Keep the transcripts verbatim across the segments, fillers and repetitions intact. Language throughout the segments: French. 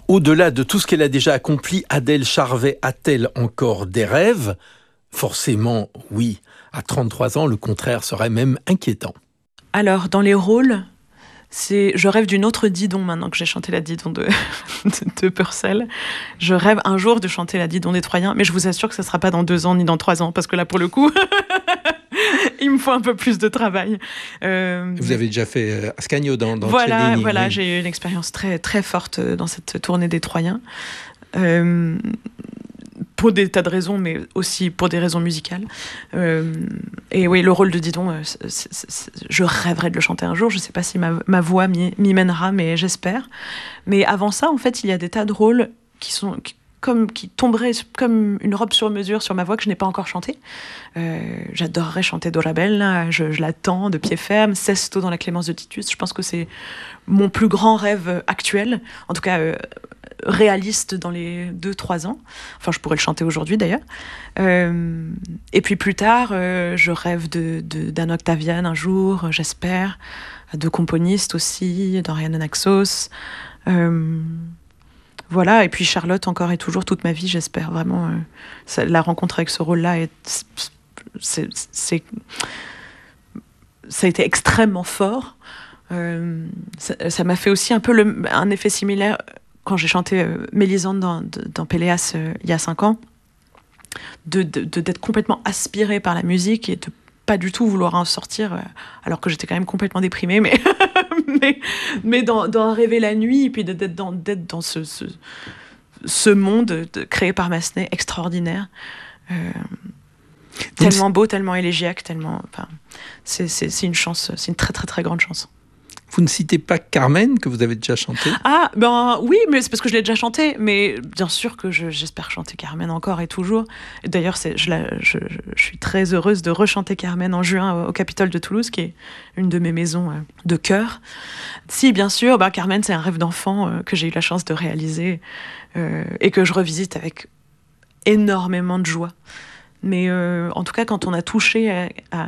Au-delà de tout ce qu'elle a déjà accompli, Adèle Charvet a-t-elle encore des rêves ? Forcément, oui. À trente-trois ans, le contraire serait même inquiétant. Alors, dans les rôles, c'est... je rêve d'une autre Didon maintenant que j'ai chanté la Didon de, de, de Purcell. Je rêve un jour de chanter la Didon des Troyens, mais je vous assure que ça ne sera pas dans deux ans ni dans trois ans, parce que là, pour le coup, il me faut un peu plus de travail. Euh, Vous avez déjà fait euh, Ascanio dans, dans voilà, Cellini. Voilà, oui. J'ai eu une expérience très, très forte dans cette tournée des Troyens. Euh, pour des tas de raisons, mais aussi pour des raisons musicales. Euh, et oui, le rôle de Didon, euh, c'est, c'est, c'est, je rêverais de le chanter un jour. Je ne sais pas si ma, ma voix m'y, m'y mènera, mais j'espère. Mais avant ça, en fait, il y a des tas de rôles qui sont... Qui, Comme, qui tomberait comme une robe sur mesure sur ma voix que je n'ai pas encore chantée. Euh, j'adorerais chanter Dorabella, je, je l'attends de pied ferme, Sesto dans la Clémence de Titus. Je pense que c'est mon plus grand rêve actuel, en tout cas euh, réaliste dans les deux trois ans. Enfin, je pourrais le chanter aujourd'hui d'ailleurs. Euh, et puis plus tard, euh, je rêve de, de, d'Anne Octavian un jour, j'espère, de componistes aussi, d'Oriana Naxos. Euh, Voilà, et puis Charlotte, encore et toujours, toute ma vie, j'espère vraiment. Euh, ça, la rencontre avec ce rôle-là, est, c'est, c'est, ça a été extrêmement fort. Euh, ça, ça m'a fait aussi un peu le, un effet similaire quand j'ai chanté euh, Mélisande dans, dans Péléas euh, il y a cinq ans, de, de, de, d'être complètement aspirée par la musique et de pas du tout vouloir en sortir, euh, alors que j'étais quand même complètement déprimée, mais... mais, mais d'en, d'en rêver la nuit, et puis d'être dans, d'être dans ce, ce, ce monde de, créé par Massenet, extraordinaire. Euh, tellement beau, tellement élégiaque, tellement... Enfin, c'est, c'est, c'est une chance, c'est une très très très grande chance. Vous ne citez pas Carmen, que vous avez déjà chanté ? Ah, ben oui, mais c'est parce que je l'ai déjà chanté. Mais bien sûr que je, j'espère chanter Carmen encore et toujours. D'ailleurs, c'est, je, la, je, je suis très heureuse de rechanter Carmen en juin au Capitole de Toulouse, qui est une de mes maisons de cœur. Si, bien sûr, ben Carmen, c'est un rêve d'enfant euh, que j'ai eu la chance de réaliser euh, et que je revisite avec énormément de joie. Mais euh, en tout cas, quand on a touché à... à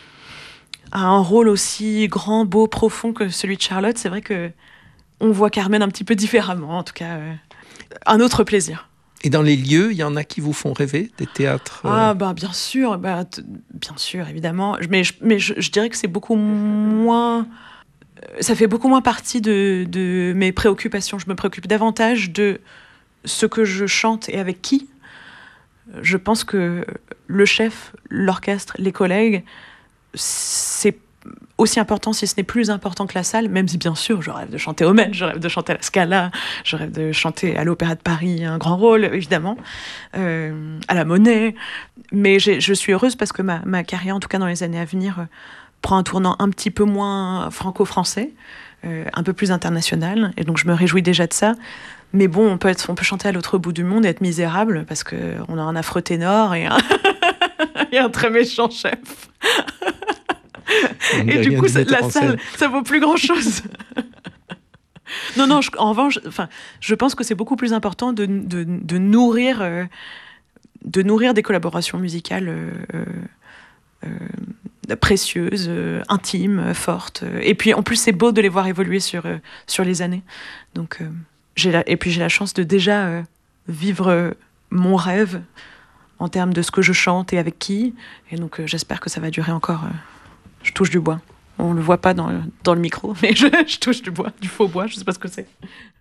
à un rôle aussi grand, beau, profond que celui de Charlotte, c'est vrai que on voit Carmen un petit peu différemment, en tout cas, euh, un autre plaisir. Et dans les lieux, il y en a qui vous font rêver, des théâtres euh... Ah, bah, bien sûr, bah, t- bien sûr, évidemment. Mais, je, mais je, je dirais que c'est beaucoup moins... Ça fait beaucoup moins partie de, de mes préoccupations. Je me préoccupe davantage de ce que je chante et avec qui. Je pense que le chef, l'orchestre, les collègues... c'est aussi important, si ce n'est plus important que la salle, même si bien sûr je rêve de chanter au Met, je rêve de chanter à la Scala, je rêve de chanter à l'Opéra de Paris, un grand rôle évidemment, euh, à la Monnaie, mais j'ai, je suis heureuse parce que ma, ma carrière, en tout cas dans les années à venir, euh, prend un tournant un petit peu moins franco-français, euh, un peu plus international, et donc je me réjouis déjà de ça. Mais bon, on peut, être, on peut chanter à l'autre bout du monde et être misérable parce qu'on a un affreux ténor et un, et un très méchant chef. Et du coup, ça, la salle, ça vaut plus grand-chose. non, non, je, en revanche, enfin, je pense que c'est beaucoup plus important de, de, de, nourrir, euh, de nourrir des collaborations musicales euh, euh, précieuses, euh, intimes, fortes. Et puis, en plus, c'est beau de les voir évoluer sur, euh, sur les années. Donc, euh, j'ai la, et puis, j'ai la chance de déjà euh, vivre euh, mon rêve en termes de ce que je chante et avec qui. Et donc, euh, j'espère que ça va durer encore... Euh, Je touche du bois. On ne le voit pas dans le, dans le micro, mais je, je touche du bois, du faux bois, je ne sais pas ce que c'est.